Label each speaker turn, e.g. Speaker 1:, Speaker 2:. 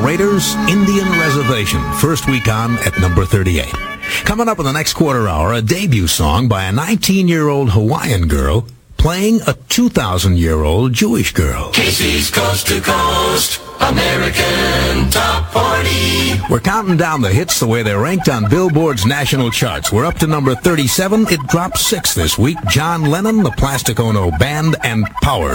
Speaker 1: Raiders, Indian Reservation, first week on at number 38. Coming up in the next quarter hour, a debut song by a 19-year-old Hawaiian girl playing a 2,000-year-old Jewish girl.
Speaker 2: Casey's Coast to Coast American Top 40.
Speaker 1: We're counting down the hits the way they're ranked on Billboard's national charts. We're up to number 37. It dropped 6 this week. John Lennon, the Plastic Ono Band, and Power.